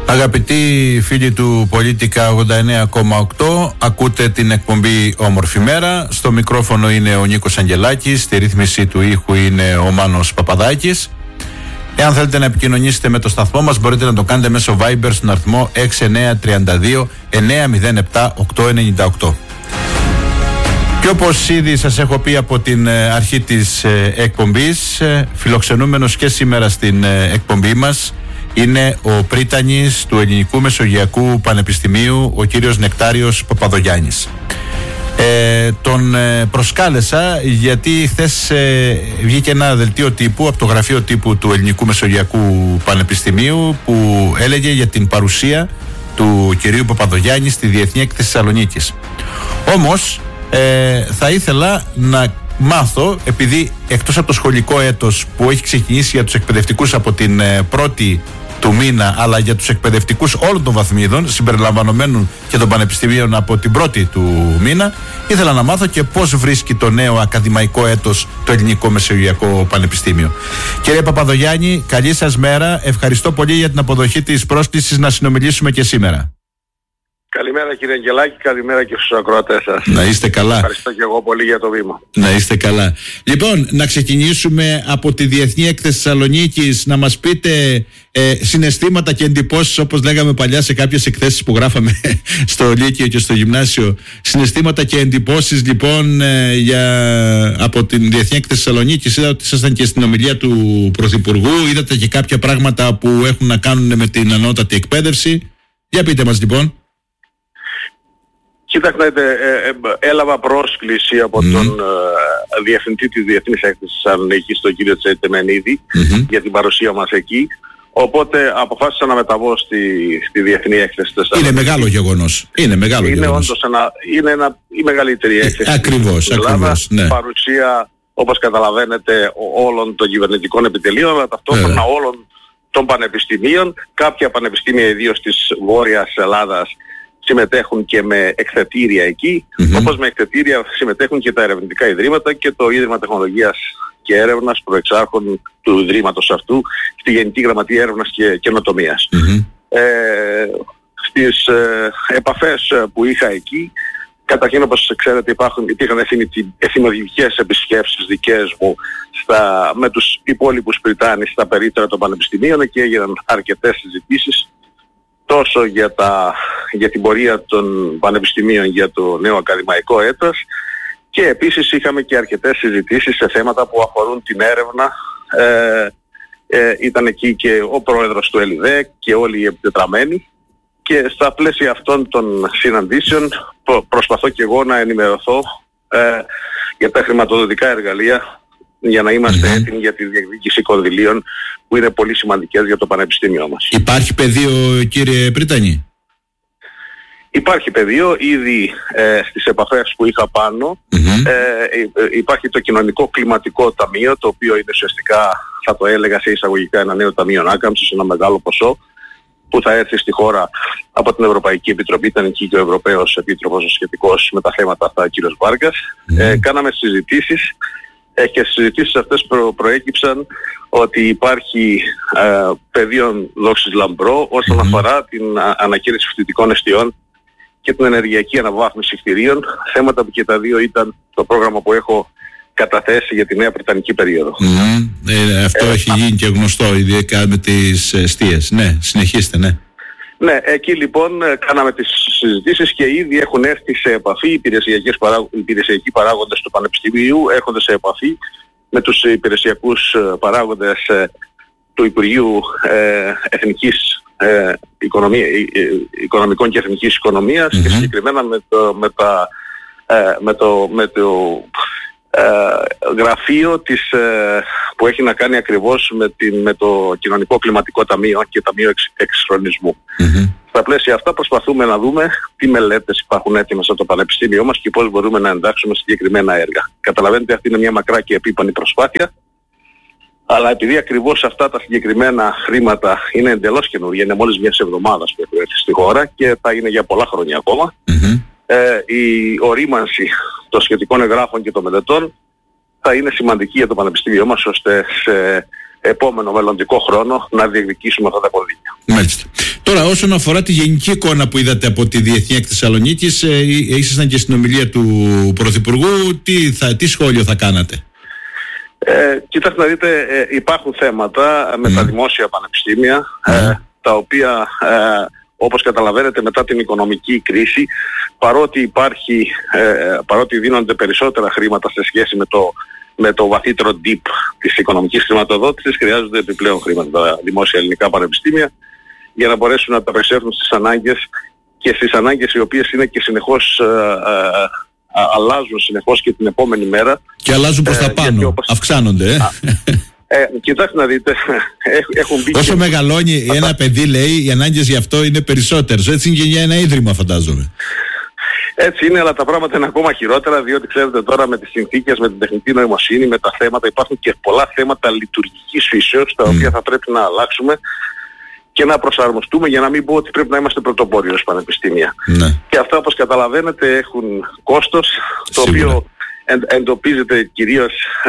Αγαπητοί φίλοι του Πολίτικα 89,8, ακούτε την εκπομπή Όμορφη Μέρα. Στο μικρόφωνο είναι ο Νίκος Αγγελάκης, στη ρύθμιση του ήχου είναι ο Μάνος Παπαδάκης. Εάν θέλετε να επικοινωνήσετε με το σταθμό μας, μπορείτε να το κάνετε μέσω Viber στον αριθμό 6932 907 898. Και όπως ήδη σας έχω πει από την αρχή της εκπομπής, φιλοξενούμενος και σήμερα στην εκπομπή μας είναι ο πρίτανης του Ελληνικού Μεσογειακού Πανεπιστημίου, ο κύριος Νεκτάριος Παπαδογιάννης. Τον προσκάλεσα γιατί χθες βγήκε ένα δελτίο τύπου από το γραφείο τύπου του Ελληνικού Μεσογειακού Πανεπιστημίου που έλεγε για την παρουσία του κυρίου Παπαδογιάννη στη Διεθνή Έκθεση Θεσσαλονίκης. Όμως θα ήθελα να μάθω, επειδή εκτός από το σχολικό έτος που έχει ξεκινήσει για τους εκπαιδευτικούς από την πρώτη του μήνα, αλλά για τους εκπαιδευτικούς όλων των βαθμίδων, συμπεριλαμβανομένων και των πανεπιστημίων από την πρώτη του μήνα, ήθελα να μάθω και πώς βρίσκει το νέο ακαδημαϊκό έτος το Ελληνικό Μεσογειακό Πανεπιστήμιο. Κύριε Παπαδογιάννη, καλή σας μέρα. Ευχαριστώ πολύ για την αποδοχή της πρόσκλησης να συνομιλήσουμε και σήμερα. Καλημέρα κύριε Αγγελάκη, καλημέρα και στους ακροατές σας. Να είστε καλά. Ευχαριστώ και εγώ πολύ για το βήμα. Να είστε καλά. Λοιπόν, να ξεκινήσουμε από τη Διεθνή Έκθεση Θεσσαλονίκης, να μας πείτε συναισθήματα και εντυπώσεις, όπως λέγαμε παλιά σε κάποιες εκθέσεις που γράφαμε στο Λύκειο και στο Γυμνάσιο. Συναισθήματα και εντυπώσεις λοιπόν από την Διεθνή Έκθεση Θεσσαλονίκης. Είδα ότι ήσασταν και στην ομιλία του Πρωθυπουργού, είδατε και κάποια πράγματα που έχουν να κάνουν με την ανώτατη εκπαίδευση. Για πείτε μας λοιπόν. Κοιτάξτε, έλαβα πρόσκληση από τον Διευθυντή της Διεθνής Έκθεσης Θεσσαλονίκης, τον κύριο Τσετεμενίδη, για την παρουσία μας εκεί. Οπότε αποφάσισα να μεταβώ στη Διεθνή Έκθεση Θεσσαλονίκης. Είναι μεγάλο γεγονός. Είναι όντως η μεγαλύτερη έκθεση. Ακριβώς. Ναι. Παρουσία, όπως καταλαβαίνετε, όλων των κυβερνητικών επιτελείων, αλλά ταυτόχρονα όλων των πανεπιστημίων. Κάποια πανεπιστήμια, ιδίως της Βόρειας Ελλάδας, συμμετέχουν και με εκθετήρια εκεί, όπως με εκθετήρια συμμετέχουν και τα ερευνητικά ιδρύματα και το Ίδρυμα Τεχνολογίας και Έρευνας προεξάρχων του Ιδρύματος αυτού στη Γενική Γραμματεία Έρευνας και Καινοτομίας. Στις επαφές που είχα εκεί, καταρχήν όπως ξέρετε υπήρχαν εθιμοδυτικές επισκέψεις δικές μου με τους υπόλοιπους πριτάνης στα περίπτερα των πανεπιστημίων και έγιναν αρκετές συζητήσεις τόσο για την πορεία των πανεπιστημίων για το νέο ακαδημαϊκό έτος και επίσης είχαμε και αρκετές συζητήσεις σε θέματα που αφορούν την έρευνα. Ήταν εκεί και ο πρόεδρος του ΕΛΙΔΕ και όλοι οι επιτετραμένοι και στα πλαίσια αυτών των συναντήσεων προσπαθώ και εγώ να ενημερωθώ για τα χρηματοδοτικά εργαλεία για να είμαστε έτοιμοι για τη διεκδίκηση κονδυλίων που είναι πολύ σημαντικές για το πανεπιστήμιο μας. Υπάρχει πεδίο, κύριε Πρίτανη? Υπάρχει πεδίο, ήδη στις επαφές που είχα πάνω υπάρχει το Κοινωνικό Κλιματικό Ταμείο, το οποίο είναι ουσιαστικά, θα το έλεγα σε εισαγωγικά, ένα νέο ταμείο ανάκαμψης, ένα μεγάλο ποσό που θα έρθει στη χώρα από την Ευρωπαϊκή Επιτροπή. Ήταν εκεί και ο Ευρωπαίος Επίτροπος σχετικός με τα θέματα αυτά, κύριος Βάργκας. Κάναμε συζητήσεις και στις συζητήσεις αυτές προέκυψαν ότι υπάρχει πεδίο δόξης λαμπρό όσον αφορά την ανακήρυξη φοιτητικών εστιών και την ενεργειακή αναβάθμιση κτηρίων, θέματα που και τα δύο ήταν το πρόγραμμα που έχω καταθέσει για τη νέα βρετανική περίοδο. Αυτό έχει γίνει και γνωστό, ιδιαίτερα με τις εστίες. Ναι, συνεχίστε, ναι. Ναι, εκεί λοιπόν κάναμε τις συζητήσεις και ήδη έχουν έρθει σε επαφή οι υπηρεσιακοί παράγοντες του Πανεπιστημίου, έρχονται σε επαφή με τους υπηρεσιακούς παράγοντες του Υπουργείου Οικονομικών και Εθνικής Οικονομίας και συγκεκριμένα με το γραφείο που έχει να κάνει ακριβώς με το Κοινωνικό Κλιματικό Ταμείο και Ταμείο Εξυγχρονισμού. Στα πλαίσια αυτά προσπαθούμε να δούμε τι μελέτες υπάρχουν έτοιμες από το Πανεπιστήμιό μας και πώς μπορούμε να εντάξουμε συγκεκριμένα έργα. Καταλαβαίνετε, αυτή είναι μια μακρά και επίπονη προσπάθεια, αλλά επειδή ακριβώς αυτά τα συγκεκριμένα χρήματα είναι εντελώς καινούργια, είναι μόλις μιας εβδομάδας που έχουν έρθει στη χώρα και θα είναι για πολλά χρόνια ακόμα, η ορίμανση των σχετικών εγγράφων και των μελετών θα είναι σημαντική για το Πανεπιστήμιό μας, ώστε σε επόμενο μελλοντικό χρόνο να διεκδικήσουμε αυτά τα κονδύλια. Μάλιστα. Τώρα, όσον αφορά τη γενική εικόνα που είδατε από τη Διεθνή Έκθεση Θεσσαλονίκης, ήσασταν και στην ομιλία του Πρωθυπουργού, τι σχόλιο θα κάνατε? Κοιτάξτε να δείτε, υπάρχουν θέματα με τα δημόσια πανεπιστήμια, τα οποία όπως καταλαβαίνετε μετά την οικονομική κρίση, παρότι δίνονται περισσότερα χρήματα σε σχέση με το βαθύτερο dip της οικονομικής χρηματοδότησης, χρειάζονται επιπλέον χρήματα τα δημόσια ελληνικά πανεπιστήμια για να μπορέσουν να τα απεξέλθουν στις ανάγκες, και στις ανάγκες οι οποίες είναι και συνεχώς αλλάζουν συνεχώς και την επόμενη μέρα. Και αλλάζουν προς τα πάνω, αυξάνονται. Κοιτάξτε να δείτε, έχουν μπει... Όσο μεγαλώνει ένα παιδί, λέει, οι ανάγκες γι' αυτό είναι περισσότερες. Έτσι είναι και για ένα ίδρυμα, φαντάζομαι. Έτσι είναι, αλλά τα πράγματα είναι ακόμα χειρότερα, διότι ξέρετε τώρα με τις συνθήκες, με την τεχνητή νοημοσύνη, με τα θέματα, υπάρχουν και πολλά θέματα λειτουργικής φύσεως, τα οποία θα πρέπει να αλλάξουμε και να προσαρμοστούμε, για να μην πω ότι πρέπει να είμαστε πρωτοπόροι ως πανεπιστήμια. Και αυτά, όπως καταλαβαίνετε, έχουν κόστος, το οποίο εντοπίζεται κυρίως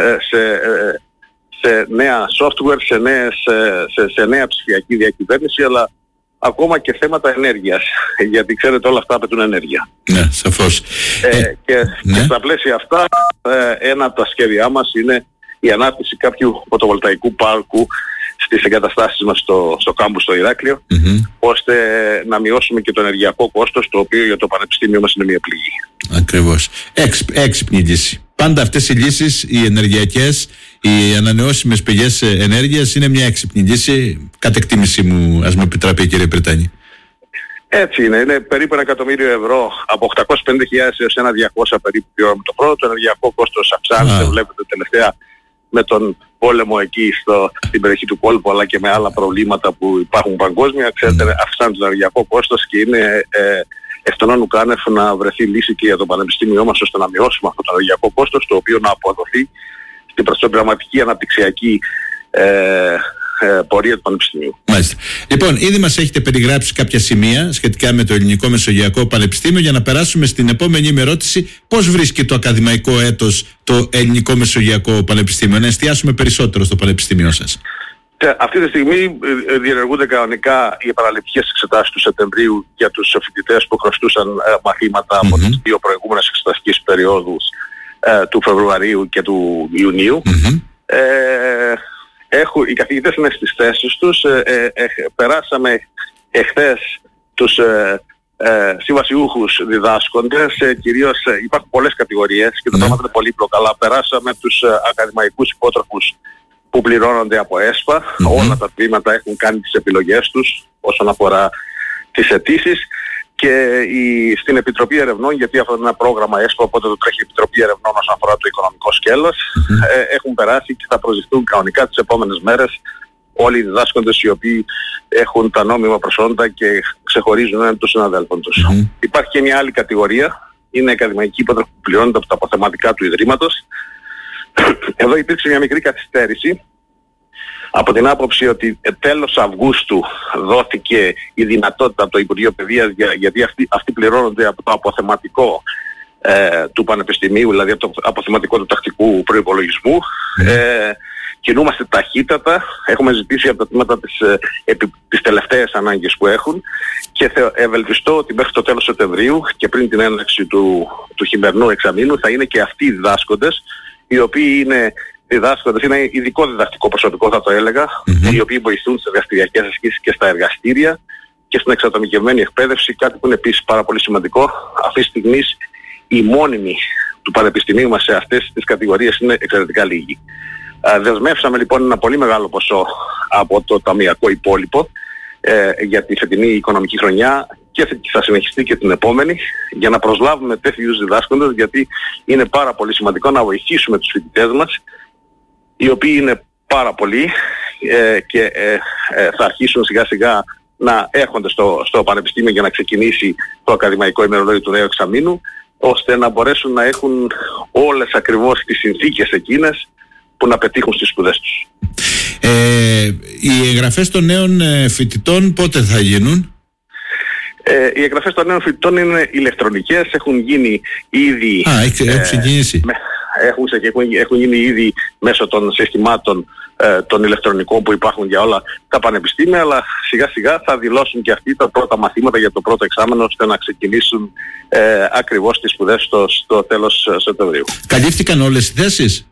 σε νέα software, σε νέα ψηφιακή διακυβέρνηση, αλλά ακόμα και θέματα ενέργειας, γιατί ξέρετε όλα αυτά απαιτούν ενέργεια. Ναι, σαφώς. Και στα πλαίσια αυτά, ένα από τα σχέδιά μας είναι η ανάπτυξη κάποιου φωτοβολταϊκού πάρκου στις εγκαταστάσεις μας στο κάμπους στο Ηράκλειο, ώστε να μειώσουμε και το ενεργειακό κόστος, το οποίο για το πανεπιστήμιο μας είναι μια πληγή. Ακριβώς. Έξυπνη λύση. Πάντα αυτές οι λύσεις, οι ενεργειακές, οι ανανεώσιμες πηγές ενέργειας, είναι μια έξυπνη λύση, κατ' εκτίμησή μου, ας μου επιτραπεί, κύριε Πρετάνη. Έτσι είναι. Είναι περίπου 1 εκατομμύριο ευρώ, από 850.000 έως 1.200 περίπου πληρώνουμε το πρώτο. Το ενεργειακό κόστος αυξάνεται, βλέπετε τελευταία με τον πόλεμο εκεί στην περιοχή του κόλπου, αλλά και με άλλα προβλήματα που υπάρχουν παγκόσμια. Ξέρετε, αυξάνεται το ενεργειακό κόστος και είναι εκ των όνου κάνευ να βρεθεί λύση και για το πανεπιστήμιό μας, ώστε να μειώσουμε αυτό το ενεργειακό κόστος, το οποίο να αποδοθεί στην πραγματική αναπτυξιακή πορεία του Πανεπιστημίου. Μάλιστα. Λοιπόν, ήδη μας έχετε περιγράψει κάποια σημεία σχετικά με το Ελληνικό Μεσογειακό Πανεπιστήμιο. Για να περάσουμε στην επόμενη με ερώτηση, πώς βρίσκει το ακαδημαϊκό έτος το Ελληνικό Μεσογειακό Πανεπιστήμιο? Να εστιάσουμε περισσότερο στο πανεπιστήμιό σας. Αυτή τη στιγμή διενεργούνται κανονικά οι επαναληπτικές εξετάσεις του Σεπτεμβρίου για τους φοιτητές που χρωστούσαν μαθήματα από τις δύο προηγούμενες εξεταστικές περιόδους του Φεβρουαρίου και του Ιουνίου. Οι καθηγητές είναι στις θέσεις τους. Περάσαμε εχθές τους συμβασιούχους διδάσκοντες. Κυρίως υπάρχουν πολλές κατηγορίες και τα πράγματα είναι πολύπλοκα, αλλά περάσαμε τους ακαδημαϊκούς υπότροφους που πληρώνονται από ΕΣΠΑ. Όλα τα τμήματα έχουν κάνει τις επιλογές τους όσον αφορά τις αιτήσεις. Και στην Επιτροπή Ερευνών, γιατί αυτό είναι ένα πρόγραμμα ΕΣΠΑ, οπότε το τρέχει η Επιτροπή Ερευνών όσον αφορά το οικονομικό σκέλος, έχουν περάσει και θα προσδειχθούν κανονικά τις επόμενες μέρες όλοι οι διδάσκοντες οι οποίοι έχουν τα νόμιμα προσόντα και ξεχωρίζουν έναν των συναδέλφων τους. Υπάρχει και μια άλλη κατηγορία, είναι ακαδημαϊκοί υπότροφοι που πληρώνονται από τα αποθεματικά του Ιδρύματος. Εδώ υπήρξε μια μικρή καθυστέρηση, από την άποψη ότι τέλος Αυγούστου δόθηκε η δυνατότητα από το Υπουργείο Παιδείας, γιατί αυτοί πληρώνονται από το αποθεματικό του Πανεπιστημίου, δηλαδή από το αποθεματικό του τακτικού προϋπολογισμού. Κινούμαστε ταχύτατα, έχουμε ζητήσει από τα τμήματα τις τελευταίες ανάγκες που έχουν και ευελπιστώ ότι μέχρι το τέλος Σεπτεμβρίου και πριν την έναρξη του χειμερινού εξαμήνου θα είναι και αυτοί οι διδάσκοντες, οι οποίοι είναι διδάσκοντες, είναι ειδικό διδακτικό προσωπικό θα το έλεγα, οι οποίοι βοηθούν σε εργαστηριακές ασκήσεις και στα εργαστήρια και στην εξατομικευμένη εκπαίδευση, κάτι που είναι επίσης πάρα πολύ σημαντικό. Αυτή τη στιγμή οι μόνιμοι του Πανεπιστημίου μας σε αυτές τις κατηγορίες είναι εξαιρετικά λίγοι. Δεσμεύσαμε λοιπόν ένα πολύ μεγάλο ποσό από το ταμειακό υπόλοιπο για τη φετινή οικονομική χρονιά και θα συνεχιστεί και την επόμενη για να προσλάβουμε τέτοιους διδάσκοντες, γιατί είναι πάρα πολύ σημαντικό να βοηθήσουμε τους φοιτητές μας, οι οποίοι είναι πάρα πολλοί και θα αρχίσουν σιγά σιγά να έρχονται στο Πανεπιστήμιο για να ξεκινήσει το ακαδημαϊκό ημερολόγιο του νέου εξαμήνου, ώστε να μπορέσουν να έχουν όλες ακριβώς τις συνθήκες εκείνες που να πετύχουν στις σπουδές τους. Οι εγγραφές των νέων φοιτητών πότε θα γίνουν? Οι εγγραφές των νέων φοιτητών είναι ηλεκτρονικές, έχουν γίνει ήδη... Έχουν ξεκινήσει. Έχουν γίνει ήδη μέσω των συστημάτων των ηλεκτρονικών που υπάρχουν για όλα τα πανεπιστήμια, αλλά σιγά σιγά θα δηλώσουν και αυτοί τα πρώτα μαθήματα για το πρώτο εξάμενο, ώστε να ξεκινήσουν ακριβώς τις σπουδές στο τέλος Σεπτεμβρίου. Καλύφθηκαν όλες οι θέσεις?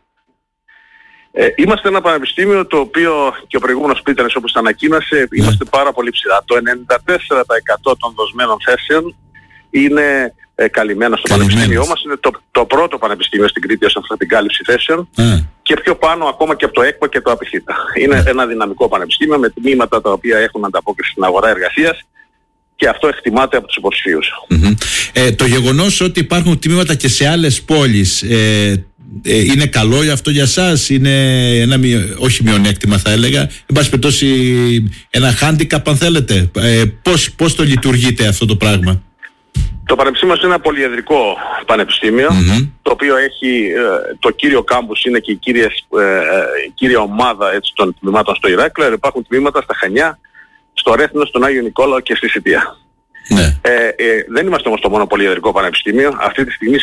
Είμαστε ένα πανεπιστήμιο το οποίο, και ο προηγούμενος πρίτανης όπως τα ανακοίνωσε, είμαστε πάρα πολύ ψηλά. Το 94% των δοσμένων θέσεων είναι καλυμμένα στο πανεπιστήμιό μας. Είναι το πρώτο πανεπιστήμιο στην Κρήτη όσον αφορά την κάλυψη θέσεων και πιο πάνω ακόμα και από το ΕΚΠΑ και το ΑΠΙΘΙΤΑ. Είναι ένα δυναμικό πανεπιστήμιο με τμήματα τα οποία έχουν ανταπόκριση στην αγορά εργασίας και αυτό εκτιμάται από τους υποψηφίους. Το γεγονός ότι υπάρχουν τμήματα και σε άλλες πόλεις, είναι καλό αυτό για σας? Είναι ένα όχι μειονέκτημα θα έλεγα, εν πάση περιπτώσει ένα handicap αν θέλετε? Πώς το λειτουργείτε αυτό το πράγμα? Το πανεπιστήμιο είναι ένα πολυεδρικό πανεπιστήμιο, το οποίο έχει το κύριο κάμπους, είναι και η κύρια ομάδα των τμήματων στο Ηράκλειο. Υπάρχουν τμήματα στα Χανιά, στο Ρέθινο, στον Άγιο Νικόλαο και στη Σιτία. Δεν είμαστε όμως το μόνο πολυεδρικό πανεπιστήμιο. Αυτή τη στιγμή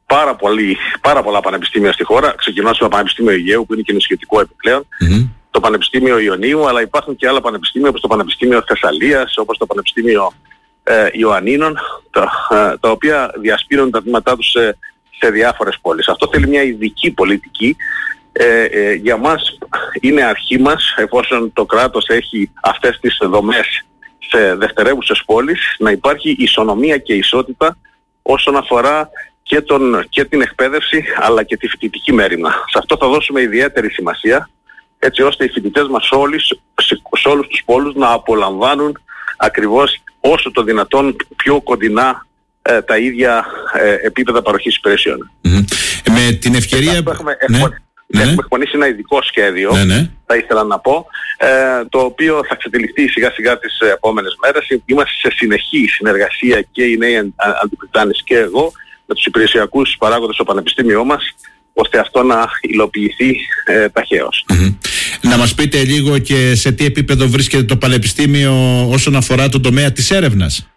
πάρα πολλά πανεπιστήμια στη χώρα, ξεκινώντας από το Πανεπιστήμιο Αιγαίου που είναι και νησιωτικό επιπλέον, το Πανεπιστήμιο Ιωνίου, αλλά υπάρχουν και άλλα πανεπιστήμια όπως το Πανεπιστήμιο Θεσσαλίας, όπως το Πανεπιστήμιο Ιωαννίνων, τα οποία διασπείρουν τα τμήματά τους σε διάφορες πόλεις. Αυτό θέλει μια ειδική πολιτική. Για μας είναι αρχή μας, εφόσον το κράτος έχει αυτές τις δομές σε δευτερεύουσες πόλεις, να υπάρχει ισονομία και ισότητα όσον αφορά και την εκπαίδευση αλλά και τη φοιτητική μέριμνα. Σε αυτό θα δώσουμε ιδιαίτερη σημασία, έτσι ώστε οι φοιτητές μας σε όλους τους πόλους να απολαμβάνουν ακριβώς όσο το δυνατόν πιο κοντινά τα ίδια επίπεδα παροχής υπηρεσιών. Με την ευκαιρία... Έχουμε εκπονήσει ένα ειδικό σχέδιο, θα ήθελα να πω, το οποίο θα ξετυλιχθεί σιγά σιγά τις επόμενες μέρες. Είμαστε σε συνεχή συνεργασία και οι νέοι αντιπριτάνες και εγώ με τους υπηρεσιακούς παράγοντες στο πανεπιστήμιό μας, ώστε αυτό να υλοποιηθεί ταχαίως. Να μας πείτε λίγο και σε τι επίπεδο βρίσκεται το πανεπιστήμιο όσον αφορά τον τομέα της έρευνας?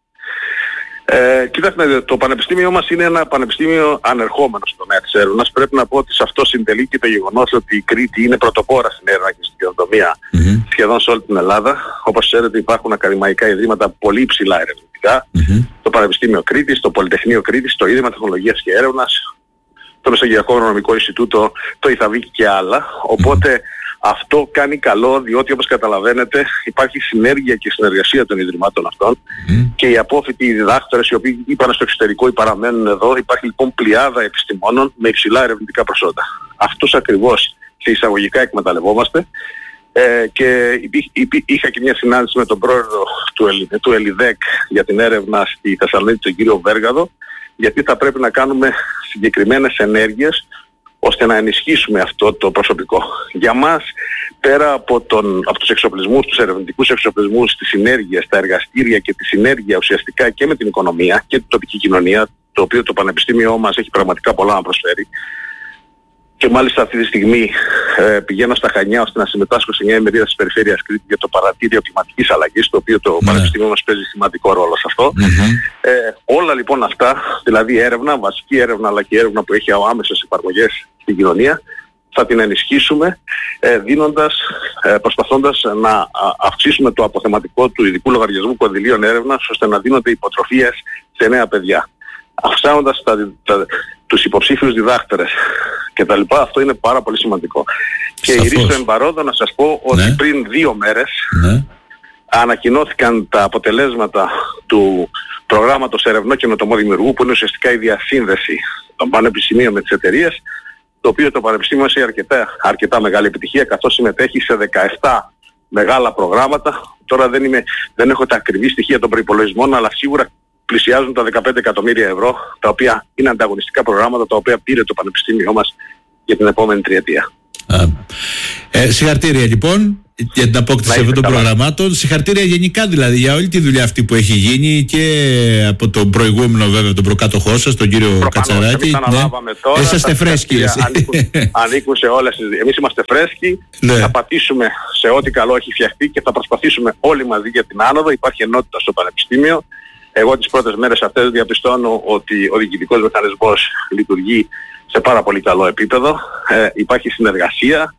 Κοιτάξτε, το πανεπιστήμιο μας είναι ένα πανεπιστήμιο ανερχόμενο στον τομέα της έρευνας. Πρέπει να πω ότι σε αυτό συντελεί και το γεγονός ότι η Κρήτη είναι πρωτοπόρα στην έρευνα και στην καινοτομία σχεδόν σε όλη την Ελλάδα. Όπως ξέρετε υπάρχουν ακαδημαϊκά ιδρύματα πολύ υψηλά ερευνητικά. Το Πανεπιστήμιο Κρήτης, το Πολυτεχνείο Κρήτης, το Ίδρυμα Τεχνολογίας και Έρευνας, το Μεσογειακό Αγρονομικό Ινστιτούτο, το ΙΘΑΒΙΚ και άλλα. Οπότε αυτό κάνει καλό, διότι όπως καταλαβαίνετε υπάρχει συνέργεια και συνεργασία των ιδρυμάτων αυτών και οι απόφοιτοι διδάκτορες οι οποίοι είπαν στο εξωτερικό ή παραμένουν εδώ. Υπάρχει λοιπόν πλειάδα επιστημόνων με υψηλά ερευνητικά προσόντα. Αυτούς ακριβώς σε εισαγωγικά εκμεταλλευόμαστε και είχα και μια συνάντηση με τον πρόεδρο του ΕΛΙΔΕΚ για την έρευνα στη Θεσσαλονίκη, τον κύριο Βέργαδο, γιατί θα πρέπει να κάνουμε συγκεκριμένες ενέργειες ώστε να ενισχύσουμε αυτό το προσωπικό. Για μας, πέρα από τους εξοπλισμούς, τους ερευνητικούς εξοπλισμούς, τη συνέργεια, τα εργαστήρια και τη συνέργεια ουσιαστικά και με την οικονομία και την τοπική κοινωνία, το οποίο το πανεπιστήμιό μας έχει πραγματικά πολλά να προσφέρει. Και μάλιστα αυτή τη στιγμή πηγαίνω στα Χανιά ώστε να συμμετάσχω σε μια ημερίδα της Περιφέρειας Κρήτη για το παρατήριο κλιματικής αλλαγής, το οποίο το πανεπιστήμιο μας παίζει σημαντικό ρόλο σε αυτό. Όλα λοιπόν αυτά, δηλαδή έρευνα, βασική έρευνα αλλά και έρευνα που έχει άμεσες εφαρμογές στην κοινωνία, θα την ενισχύσουμε προσπαθώντας να αυξήσουμε το αποθεματικό του ειδικού λογαριασμού κονδυλίων έρευνας, ώστε να δίνονται υποτροφίες σε νέα παιδιά, αυξάνοντας τους υποψήφιους διδάκτορες κτλ. Αυτό είναι πάρα πολύ σημαντικό. Και ηρίστο εμπαρόδο να σας πω ότι πριν 2 μέρες ανακοινώθηκαν τα αποτελέσματα του προγράμματος Ερευνό Καινοτομό Δημιουργού, που είναι ουσιαστικά η διασύνδεση των πανεπιστημίων με τις εταιρείες, το οποίο το πανεπιστήμιο έχει αρκετά μεγάλη επιτυχία, καθώς συμμετέχει σε 17 μεγάλα προγράμματα. Τώρα δεν έχω τα ακριβή στοιχεία των προϋπολογισμών, αλλά σίγουρα πλησιάζουν τα 15 εκατομμύρια ευρώ, τα οποία είναι ανταγωνιστικά προγράμματα, τα οποία πήρε το πανεπιστήμιό μας για την επόμενη τριετία. Συγχαρητήρια λοιπόν για την απόκτηση αυτών των προγραμμάτων. Συγχαρητήρια γενικά δηλαδή για όλη τη δουλειά αυτή που έχει γίνει και από τον προηγούμενο βέβαια, τον προκάτοχό σας, τον κύριο Κατσαράκη. Τώρα, είσαστε φρέσκοι. Ανήκουν σε όλες τις... Εμείς είμαστε φρέσκοι, θα πατήσουμε σε ό,τι καλό έχει φτιαχτεί και θα προσπαθήσουμε όλοι μαζί για την άνοδο. Υπάρχει ενότητα στο πανεπιστήμιο. Εγώ τις πρώτες μέρες αυτές διαπιστώνω ότι ο διοικητικός μηχανισμός λειτουργεί σε πάρα πολύ καλό επίπεδο. Υπάρχει συνεργασία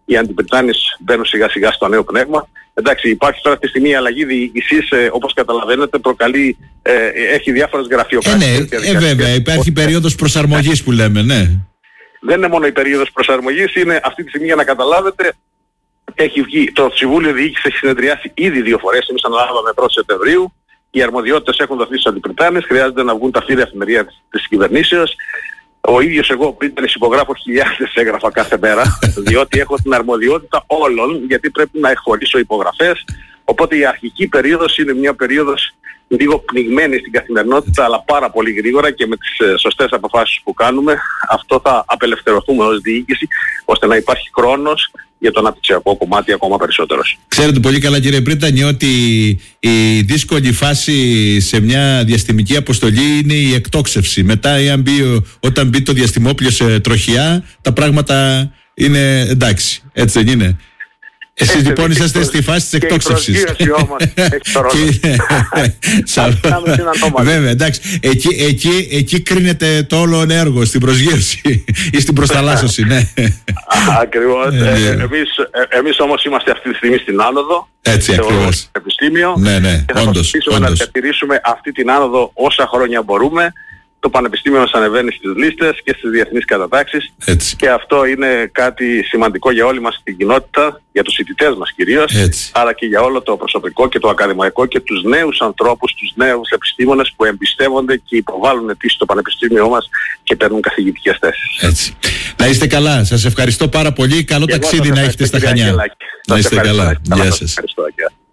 οι αντιπριτάνες μπαίνουν σιγά σιγά στο νέο πνεύμα. Εντάξει, υπάρχει τώρα αυτή τη στιγμή η αλλαγή διοίκησης, όπως καταλαβαίνετε, προκαλεί, έχει διάφορες γραφειοκρατίες. Βέβαια, υπάρχει περίοδος προσαρμογής που λέμε, ναι. Δεν είναι μόνο η περίοδος προσαρμογής, είναι αυτή τη στιγμή, για να καταλάβετε, έχει βγει, το Συμβούλιο Διοίκησης έχει συνεδριάσει ήδη 2 φορές, εμείς αναλάβαμε 1η Σεπτεμβρίου, οι αρμοδιότητες έχουν δοθεί στους αντιπριτάνες, χρειάζεται να βγουν τα φύλλα εφημερία της κυβερνήσεως. Ο ίδιος εγώ πριν υπογράφω χιλιάδες έγγραφα κάθε μέρα, διότι έχω την αρμοδιότητα όλων, γιατί πρέπει να εκχωρήσω υπογραφές. Οπότε η αρχική περίοδος είναι μια περίοδος λίγο πνιγμένη στην καθημερινότητα, αλλά πάρα πολύ γρήγορα, και με τις σωστές αποφάσεις που κάνουμε, αυτό θα απελευθερωθούμε ως διοίκηση, ώστε να υπάρχει χρόνος για το αναπτυξιακό κομμάτι ακόμα περισσότερος. Ξέρετε πολύ καλά, κύριε Πρίτανη, ότι η δύσκολη φάση σε μια διαστημική αποστολή είναι η εκτόξευση. Μετά, όταν μπει το διαστημόπλιο σε τροχιά, τα πράγματα είναι εντάξει. Έτσι δεν είναι? Εσείς λοιπόν είσαστε στη φάση της εκτόξευσης. Και η προσγείωση όμως έχει το ρόλο. Βέβαια, εντάξει. Εκεί κρίνεται το όλο έργο, στην προσγείωση ή στην προσταλάσσωση, ναι. Ακριβώς. Εμείς όμως είμαστε αυτή τη στιγμή στην άνοδο. Έτσι ακριβώς. Επιστήμιο. Ναι, και θα προσπαθήσουμε να διατηρήσουμε αυτή την άνοδο όσα χρόνια μπορούμε. Το Πανεπιστήμιο μας ανεβαίνει στις λίστες και στις διεθνείς κατατάξεις. Έτσι. Και αυτό είναι κάτι σημαντικό για όλη μας την κοινότητα, για τους φοιτητές μας κυρίως, αλλά και για όλο το προσωπικό και το ακαδημαϊκό και τους νέους ανθρώπους, τους νέους επιστήμονες που εμπιστεύονται και υποβάλλουν αιτήσεις στο Πανεπιστήμιό μας και παίρνουν καθηγητικές θέσεις. Έτσι. Να είστε καλά. Σας ευχαριστώ πάρα πολύ. Καλό ταξίδι να έχετε στα Χανιά. Να είστε καλά. Γεια σας. Ευχαριστώ.